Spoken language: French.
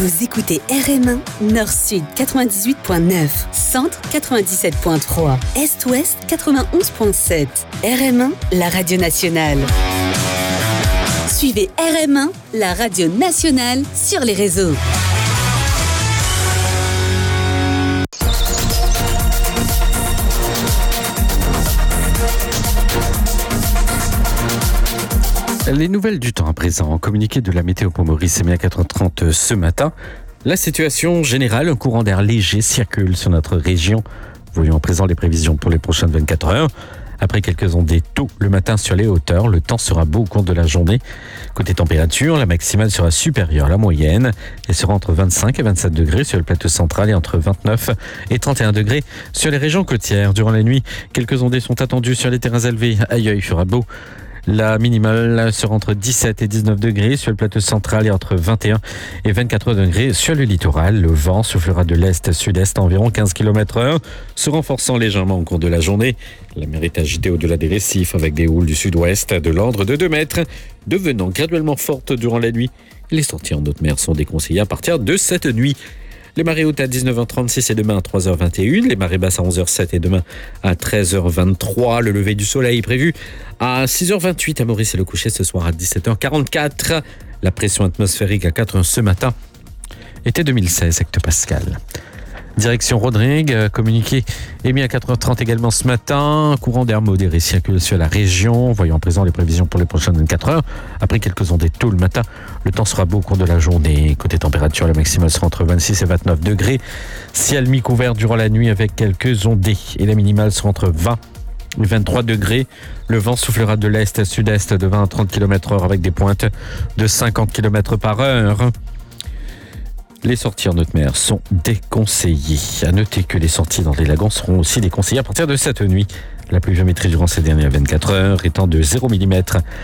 Vous écoutez RM1, Nord-Sud 98.9, Centre 97.3, Est-Ouest 91.7. RM1, la radio nationale. Suivez RM1, la radio nationale, sur les réseaux. Les nouvelles du temps à présent, communiqué de la météo pour Maurice, c'est bien 4h30 ce matin. La situation générale, un courant d'air léger circule sur notre région. Voyons à présent les prévisions pour les prochaines 24 heures. Après quelques ondées tôt le matin sur les hauteurs, le temps sera beau au cours de la journée. Côté température, la maximale sera supérieure à la moyenne et sera entre 25 et 27 degrés sur le plateau central et entre 29 et 31 degrés sur les régions côtières. Durant la nuit, quelques ondées sont attendues sur les terrains élevés. Ailleurs, il fera beau. La minimale sera entre 17 et 19 degrés sur le plateau central et entre 21 et 24 degrés sur le littoral. Le vent soufflera de l'est-sud-est à environ 15 km/h, se renforçant légèrement au cours de la journée. La mer est agitée au-delà des récifs avec des houles du sud-ouest de l'ordre de 2 mètres, devenant graduellement fortes durant la nuit. Les sorties en haute mer sont déconseillées à partir de cette nuit. Les marées hautes à 19h36 et demain à 3h21. Les marées basses à 11h07 et demain à 13h23. Le lever du soleil prévu à 6h28 à Maurice et le coucher ce soir à 17h44. La pression atmosphérique à 4h ce matin était 2016 hectopascal. Direction Rodrigue, communiqué émis à 4h30 également ce matin. Courant d'air modéré circule sur la région. Voyons à présent les prévisions pour les prochaines 24 heures. Après quelques ondées tôt le matin, le temps sera beau au cours de la journée. Côté température, la maximale sera entre 26 et 29 degrés. Ciel mi-couvert durant la nuit avec quelques ondées. Et la minimale sera entre 20 et 23 degrés. Le vent soufflera de l'est à sud-est de 20 à 30 km/h avec des pointes de 50 km/h. Les sorties en haute mer sont déconseillées. À noter que les sorties dans les lagons seront aussi déconseillées à partir de cette nuit. La pluviométrie durant ces dernières 24 heures étant de 0 mm